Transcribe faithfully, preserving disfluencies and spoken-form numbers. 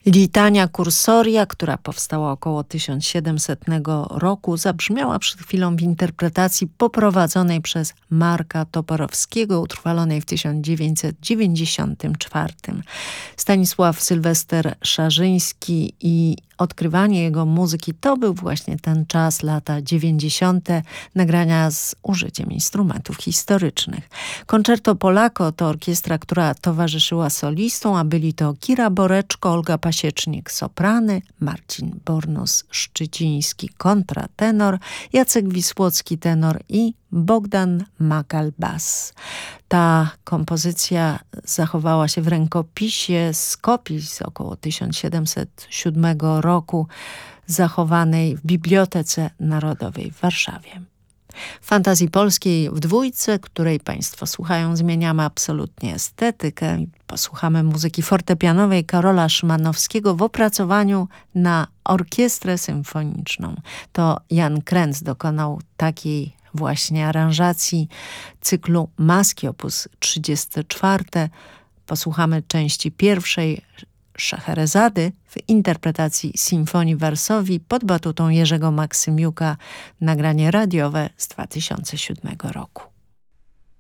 Litania Kursoria, która powstała około tysiąc siedemsetnego roku, zabrzmiała przed chwilą w interpretacji poprowadzonej przez Marka Toporowskiego, utrwalonej w tysiąc dziewięćset dziewięćdziesiątym czwartym. Stanisław Sylwester Szarzyński i odkrywanie jego muzyki to był właśnie ten czas, lata dziewięćdziesiąte, nagrania z użyciem instrumentów historycznych. Concerto Polako to orkiestra, która towarzyszyła solistom, a byli to Kira Boreczko, Olga Pasiecznik soprany, Marcin Bornus-Szczyciński kontratenor, Jacek Wisłocki tenor i Bogdan Makal bas. Ta kompozycja zachowała się w rękopisie z kopii z około tysiąc siedemset siódmego roku, zachowanej w Bibliotece Narodowej w Warszawie. W Fantazji Polskiej w dwójce, której Państwo słuchają, zmieniamy absolutnie estetykę. Posłuchamy muzyki fortepianowej Karola Szymanowskiego w opracowaniu na orkiestrę symfoniczną. To Jan Krenz dokonał takiej właśnie aranżacji cyklu Maski op. trzydzieści cztery. Posłuchamy części pierwszej Szacherezady w interpretacji Sinfonii Varsovii pod batutą Jerzego Maksymiuka, nagranie radiowe z dwa tysiące siódmego roku.